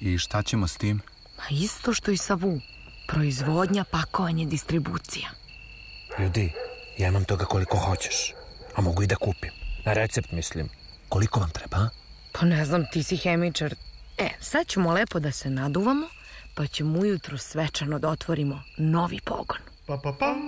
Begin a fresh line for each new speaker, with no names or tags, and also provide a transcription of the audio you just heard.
I šta ćemo s tim?
Pa isto što i sa VU. Proizvodnja, pakovanje, distribucija.
Ljudi, ja imam toga koliko hoćeš. A mogu i da kupim. Na recept mislim. Koliko vam treba, a?
Pa ne znam, ti si hemičar. Sad ćemo lepo da se naduvamo, pa ćemo ujutro svečano da otvorimo novi pogon.